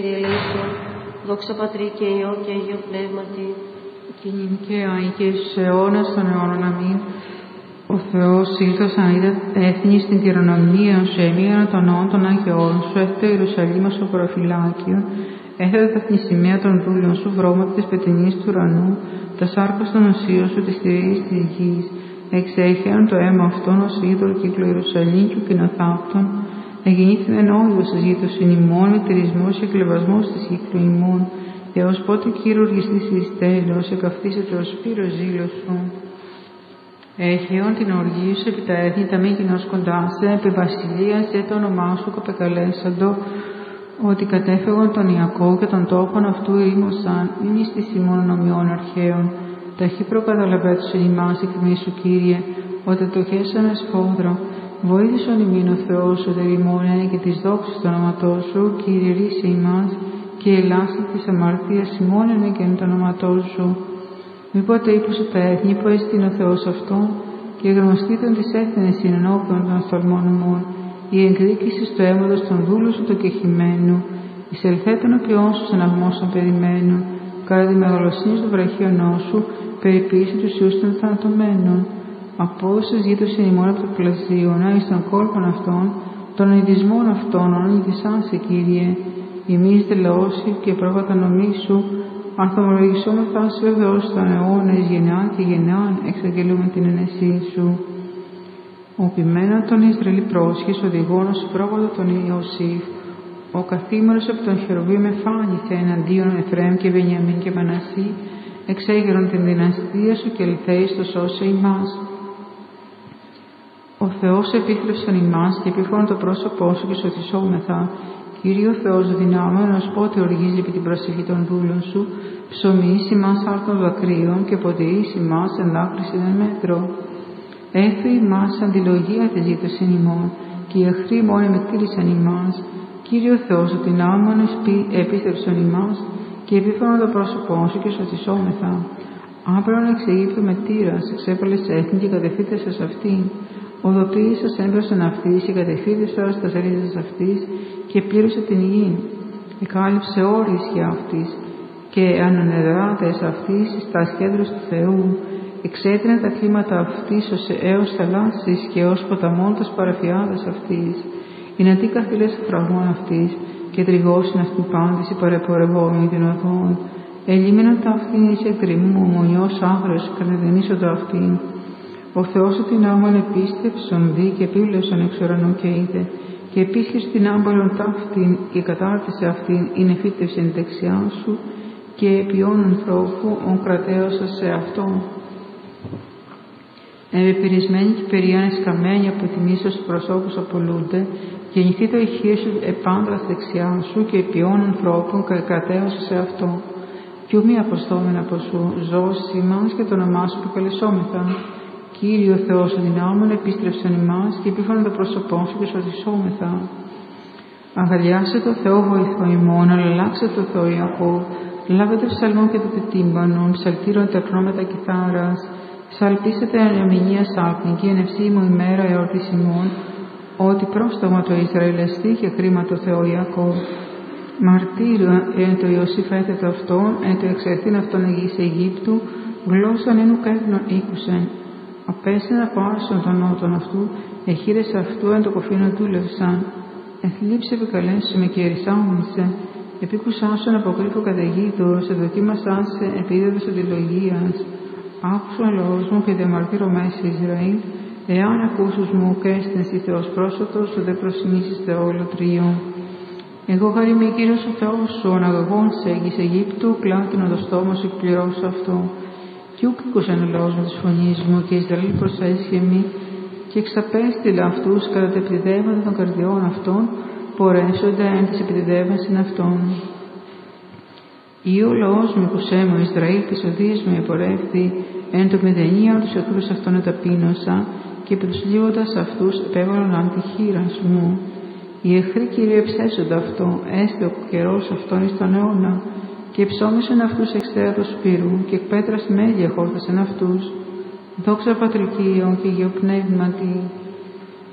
Ελίσσον, δόξα Πατρί και Υιό και Αγίο Πνεύματι, εκείνην και αεί και στους αιώνας των αιώνων. Αμήν. Ο Θεός ήλθος αν είδε έθνη στην κληρονομία σου, εμείωνα των ναών των Αγιών σου, έφτε ο Ιερουσαλήμ ως ο προφυλάκιο, έθετε τα θνησιμαία των δούλων σου, βρώματα της πετεινής του ουρανού, τα σάρκα των οσίων σου, της θηρίας της γης, εξέχεαν το αίμα αυτών ως είδωλο κύκλο Ιερουσαλήμ και ο κοινοθάπτων, εγεννήθην εν όντως εις γήτωσιν ημών, μετερισμός και κλεβασμός της κύκλου ημών, έως πότε κυριουργιστής εις τέλος, εκαυτίσεται ο σπύρος ζήλος σου. Έχεον την οργή σου επί τα έθνη, τα μη γινώσκοντά σε, επί βασιλείας και το όνομά σου καπεκαλέσαντο, ότι κατέφεγον τον Ιακώβ και τον τόπον αυτού ηρήμωσαν, μην εις της ημών ομοιών αρχαίων. Ταχύ προκαταλαβέτουσεν ημάς η τιμή σου, Κύριε, ότι το χέσαμε σφόδρο. Βοήθησον ημίν ο Θεός, ο τερημόν και της δόξης του όνοματός σου, Κύριε, ρίσε ημάς, και ελάστη της αμαρτίας ημών και εν το όνοματός σου. Μήποτε ύπωσε τα έθνη που έστεινε ο Θεός αυτόν, και γνωστήτων της έθνης ενώπιον των οφθαλμών ημών, η εκδίκηση του αίματος των δούλων σου το κεχημένου, εισελθέτων ο ποιόν σου συναγμός των περιμένων, κατά τη μεγαλοσύνη του βραχίωνό σου, περιποίηση του ιούς των θανατωμένων. Απόστος γείτοσιν ημών από το πλασίωνα, εις των κόλπων αυτών, των ειδισμών αυτών, ονειδισάν σε, Κύριε, ημείς δε λαός και προκατανομή σου, αρθομολογησόμεθα σε ο Θεός των αιώνες, γενεάν και γενεάν, εξαγγελούμε την ενεσή σου. Ο ποιμένον τον Ισραήλ πρόσχης, οδηγώνος πρόβατο τον Ιωσήφ, ο καθήμενος από τον Χερουβίμ εφάνησε εναντίον Εφραίμ και Βενιαμίν και Μανασί, εξέγερον την δυναστεία σου και ελθέης το σώσε ημάς. Ο Θεός επίθρεψαν ημάς και επίφωναν το πρόσωπό σου και σωθησόμεθα. Κύριε ο Θεός δυνάμενος, πότε οργίζει επί την προσευχή των δούλων σου, ψωμίς ημάς άρτων δακρύων και ποτηρείς ημάς εν δάκρυση εν μέτρο. Έφη ημάς αντιλογία της ζήτωσιν ημών, και οι εχθροί ημών εμετήρησαν ημάς. Κύριε ο Θεός ο δυνάμενος επίστρεψαν ημάς, και επίφωναν το πρόσωπό σου και σωθησόμεθα. Άπρον εξ Αιγύπτου με τύρας, εξέπαλες έθνη και κατευθύτεσας αυτήν. Οδοποίησας έμπροσαν αυτής και κατευθύτησας τα σελίδας αυτής και πλήρωσε την γη. Εκάλυψε όρις για αυτής και ανανεδράτες αυτής στα σχέδρους του Θεού. Εξέτεινε τα κλίματα αυτής έως θαλάσσης και ως ποταμών τας παραφιάδας αυτής. Είναι τι καθήλες φραγμών αυτής και τριγώσιν αυτήν πάντης οι παρεπορευόμενοι την οδόν. Ελίμεναν τα αυτήν εις εκτριμού, ομονιός άγρος, κατεδενήσονται αυτήν. Ο Θεός ότι ναόμεν επίστεψον δι και επίβλεψον εξ ουρανού και είδε, και επίσης την άμπαλον ταύτην και κατάρτισε αυτήν η νεφίτευσεν δεξιά σου, και ποιον ανθρώπου ον κρατέωσα σε αυτόν. Εμπειρισμένοι και περιάνες καμένοι από τιμής ως προσώπους απολούνται, γεννηθεί το ηχείο σου επάντρα δεξιά σου, και ποιον ανθρώπου κρατέωσα σε αυτόν. Κι ου μη αποστόμεν από σου, ζώσεις ημάς και το όνομά σου προκαλεσόμεθα. Κύριε ο Θεός ο δυνάμων επίστρεψαν ημάς και επίφαναν το πρόσωπό σου και σωθησόμεθα. Αγαλιάσε το Θεό βοηθό ημών, αλλάξε το Θεό Ιακώβ, λάβετε ψαλμόν και το τετύμπανον, ψαλτήρων τεπνό με τα κιθάρας, σαλπίσετε ανεμηνία σάλπνικη, ενευσίμου ημέρα εορτής ημών, ότι πρόσταγμα το Ισραήλ εστί και κρίμα το Θεό Ιακώβ. Μαρτύριο εν το Ιωσήφ έθετο αυτόν, εν το εξαιρθήν αυτόν γης Αιγύπτου, γλώσσαν εν ουκέδνον ήκουσεν. Απέσεν από άρσον των νότων αυτού, εχείρες αυτού εν το κοφίνο δούλευσαν. Εθλίψε επικαλέσου με και ερισάμνησε, επίκουσάσον από κρύφο καταιγίδος, εδοκίμασάν σε επίδεδος αντιλογίας. Άκουσον λόγος μου και διαμαρτύρω μέση Ισραήλ, εάν ακούσους μου και έστενσι Θεός πρόσωτος, σου δε προσυνήσεις Θεόλο τρίο. Εγώ χαρίμαι Κύριος ο Θεός σου, αναγωγών σε γης Αιγύπτου, κλάτινο το στόμα σου εκπληρώσω αυτό. Κι ούκ ήκουσαν ο λαός με της φωνής μου, και Ισραήλ προσέσχε μη, και εξαπέστειλα αυτούς κατά τα επιτιδεύματα των καρδιών αυτών, πορέσονται εν της επιτιδεύασιν αυτών. Ή ο λαός μου ακουσέ μου, Ισραήλ της οδείς μου επορεύθη, εν το μηδενία τους εχθρούς αυτών εταπείνωσα, και επί τους λίγοντας αυτούς επέβαλαν αν τη χείρας μου. Οι εχθροί Κύριε ψέσονται αυτό, έστε ο καιρός αυτόν εις τον αιώνα, και ψώμισαν αυτούς εξτέρα του σπύρου, και εκ πέτρας μέλια χόρτασαν αυτούς. Δόξα Πατρικίων και Αγίου Πνεύματι,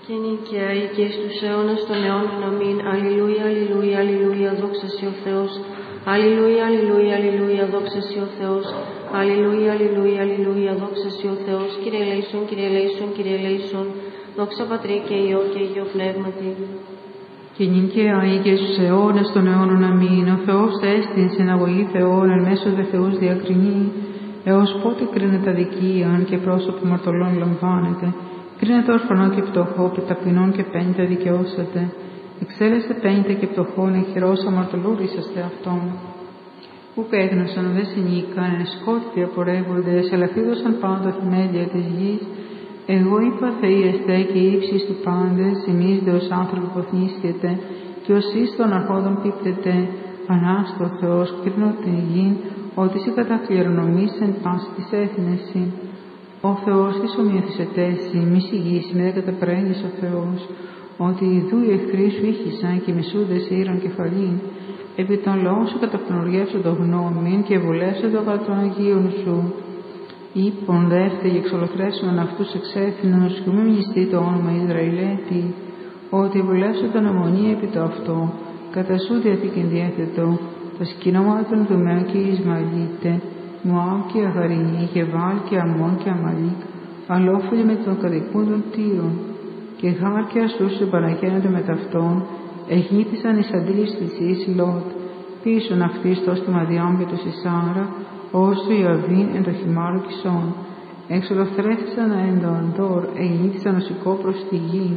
Και νικαία και εις τους αιώνας των αιώνων αμήν. Αλληλούια, αλληλούια, αλληλούια, δόξα σοι ο Θεός. Αλληλούια, αλληλούια, αλληλούια, δόξα σοι ο Θεός. Αλληλούια, αλληλούια, αλληλούια, δόξα σοι ο Θεός. Κύριε ελέησον, Κύριε ελέησον, Κύριε ελέησον. Δόξα Πατρί και Υιό και Υιό Πνεύματι. Και νικαία και στους αιώνας των αιώνων αμήν. Ο Θεός έστειν συναγωγή Θεών εν μέσω δε Θεούς διακρινεί. Έως πότε κρίνεται αδικίαν και πρόσωπο μαρτωλών λαμβάνεται. Κρίνεται ορφανό και πτωχό και ταπεινών και πέντε δικαιώσατε. Εξέλεστε πέντε και πτωχών εχειρός αμαρτωλούρισαστε αυτόν. Ουκ έγνωσαν δε συνήκαν, εν σκότη διαπορεύονται, σελαφίδωσαν πάντα θεμέλια της γης. Εγώ είπα θείεστε και ύψης του πάντες, εμείς δε ως άνθρωποι ποθνίσθητε, και ως εις των αρχόντων πίπτετε, ανάστο Θεός κρίνω την γην, ότι σε κατακληρονομείς εν πάση της έθνεση. Ο Θεός της ομοιοθυσετέσει, μη σιγήσει, με δε καταπραίνεις ο Θεός, ότι ιδού οι εχθροί σου ήχησαν και μισούντες ήραν κεφαλήν, επί των λόγων σου καταπνοριεύσουν το γνώμην και βουλεύσουν το κατά των Αγίων σου. Ήπον δεύτε και εξολοθρεύσουν αυτούς εξέθνους και μη μνηστεί το όνομα Ισραηλέτη, ότι βουλεύσουν τον αμμονία επί το αυτό, κατά σου διαθήκην διέθετο, τα σκηνώματα των Δουμαίων και Ισμαηλίτε, Μωάμ και Αγαρινή και Βάλ και Αμών και Αμαλίκ, αλόφιλοι με τον κατοικούν των Τύρων, και Γάρ και Ασσούρ συμπαραγένονται με ταυτόν, εγνήθησαν εις αντίληψη της εις Λότ, πίσουν αυτής το στη Μαδιάμ και το Σισάρα, ως του Ιαβίν εν το χυμάρο Κισών. Εξολοθρέθησαν εν το Αντόρ, εγνήθησαν οσικό προς τη γη.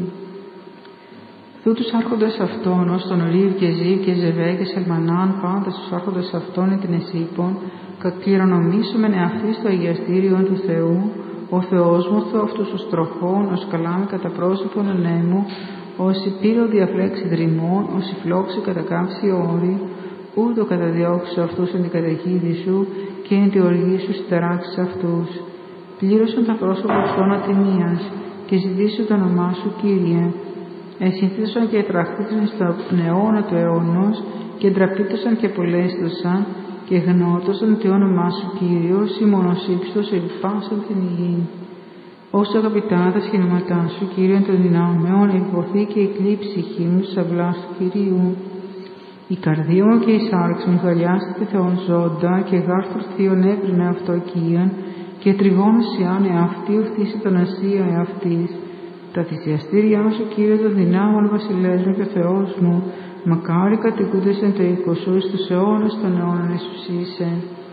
Δού τους άρχοντες αυτών, ως τον Ρίβ και Ζίβ και Ζεβέ και Σελμανάν, πάντα στους άρχοντες αυτών εν την Εσύπων, κληρονομήσομεν εαυτής το αγιαστήριον του Θεού, ο Θεός μου Θεό αυτούς τους τροχών, ως καλάμι κατά πρόσωπον ενέμου, ως υπήρω διαφλέξει δρυμών, ως υφλόξει κατακάμψει όρη, ούτω καταδιώξω αυτούς εν την καταιγίδη σου και εν τη οργή σου συνταράξεις αυτούς. Πλήρωσαν τα πρόσωπα αυτών ατιμίας και ζητήσου το όνομά σου, Κύριε. Εσύνθησαν και ετραχτήσαν στον αιώνα του αιώνος και ντραπήτωσαν και πολέστωσαν και γνώτωσαν το όνομά σου, Κύριος, η μονοσύψτος ελπάσαν την υγιή. Όσο αγαπητά τα σχηνόματά σου, Κύριε των δυνάμεων, εκποθεί και η κλή ψυχή μου της αυλάς του Κυρίου. Η καρδία μου και η σάρξη μου χαλιάστηκε Θεόν ζώντα και γάρθορθίον έβρινε αυτοικίαν και τριγώνωσιαν εαυτή οφθήσει τον ασία εαυτής. Τα θυσιαστήριά σου, Κύριε των δυνάμεων, βασιλές μου και Θεός μου, μακάρι κατοικούντες εν το οίκο σου, εις τους αιώνας των αιώνων εσουσίσε.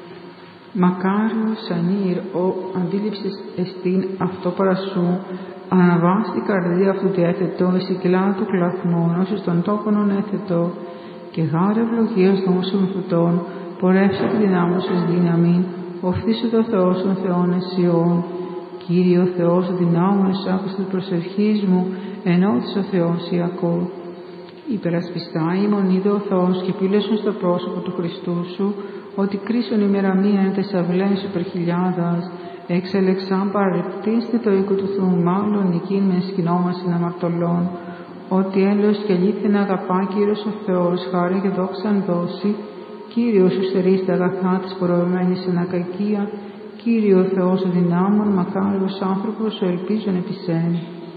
Μακάριος ανήρ, ο αντίληψης εστίν αυτό παρασού, αναβάσει την καρδία αυτού διέθετο, εις η κοιλά του κλαθμών, όσους των τόπων έθετο, και γάρε ευλογίας των συμφουτών, πορεύσε τη δυνάμωση εις δύναμη, οφθήσου το Θεός των Θεών εσιών. Κύριε ο Θεός δυνάμων άκουσε της προσευχής μου, ενώτησε ο Θεός Ιακώβ. Υπερασπιστά ημών είδε ο Θεός και πήλεσον στο πρόσωπο του Χριστού σου, ότι κρίσον ημέρα μία εν τες αυλές υπερχιλιάδας, εξελεξάν παραληπτήστη το οίκο του Θεού μάλλον νικήν με σκηνόμασιν αμαρτωλών, ότι έλεος και αλήθιν αγαπά Κύριος ο Θεός, χάρη και δόξαν δώσει, Κύριος σου στερείς τα αγαθά της προηγουμένης εν ακακία, Κύριε ο Θεός δυνάμων, μακάριος άνθρωπος, ο ελπίζων επί σέν.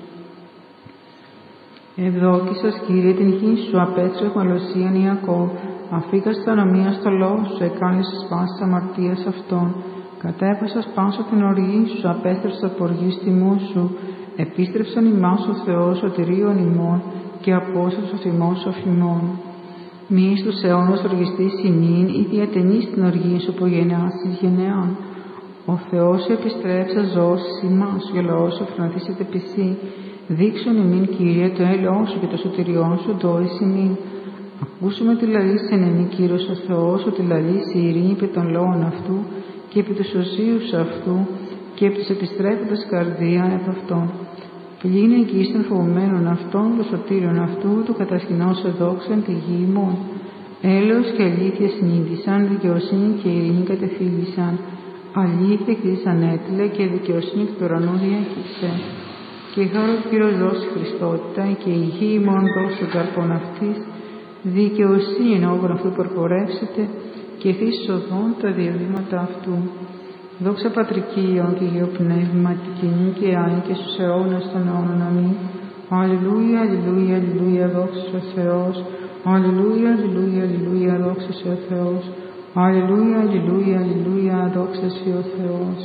Ευδόκησας, Κύριε, την γη σου, απέξω εχμαλωσίαν Ιακώβ, αφήκας τα ονομία στο λόγο σου, εκάλεσες πάσης αμαρτίας αυτών, κατέπασας πάσο την οργή σου, απέστρεψα από οργής τιμού σου, επίστρεψαν ημάς ο Θεός σωτηρίων ημών και απόσαψος ημών σοφημών. Μη εις τους αιώνας οργιστής ημίν, ή διατενείς την οργή σου από γενεάς εις γενεάν. Ο Θεός σου επιστρέψα ζώσεις ημάς, και ο λαός σου φρονθήσεται πισί. Δείξον ημίν, Κύριε, το έλεος σου και το σωτηριόν σου δώης ημίν. Ακούσουμε τη λαλής εν εμεί, Κύριος ο Θεός, ότι λαλείς η ειρήνη επί των λόγων αυτού και επί τους οσίους αυτού και επί τους επιστρέφοντας καρδίαν επ' αυτών. Πλήν εγγύς των φοβουμένων αυτών, το σωτήριον αυτού, του κατασκηνώς δόξαν τη γη ημών. Έλεος και αλήθεια συνείδησαν, δικαιοσύνη και ειρήνη κατεφύλησαν. Αλήθεια κτίσαν έτειλε και δικαιοσύνη του ουρανού διέχυσε. Και χάρο Κύριος δώσει Χριστότητα και η γη ημών δώσει τον καρπόν αυτής, δικαιοσύνη ενώπιον αυτού προπορεύσετε και ευθύς οδόν τα διαβήματα αυτού. Δόξα Πατρική Υιόν και Υιό Πνεύμα, τη κοινή και άη και στους αιώνας των αιώνων αμήν. Αλληλούια, αλληλούια, αλληλούια, δόξα σε ο Θεός. Αλληλούια, αλληλούια, αλληλούια, δόξα σε ο Θεός. Αλληλούια, αλληλούια, αλληλούια, δόξα σε ο Θεός.